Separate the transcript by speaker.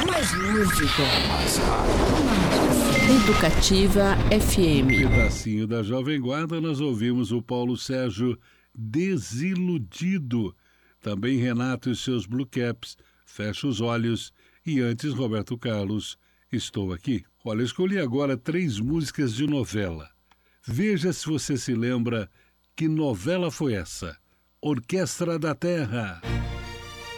Speaker 1: Mais música.
Speaker 2: Mais rádio.
Speaker 3: Educativa FM.
Speaker 4: Pedacinho da Jovem Guarda, nós ouvimos o Paulo Sérgio Desiludido. Também Renato e seus Blue Caps, Fecha os Olhos. E antes Roberto Carlos, Estou Aqui. Olha, escolhi agora 3 músicas de novela. Veja se você se lembra que novela foi essa. Orquestra da Terra.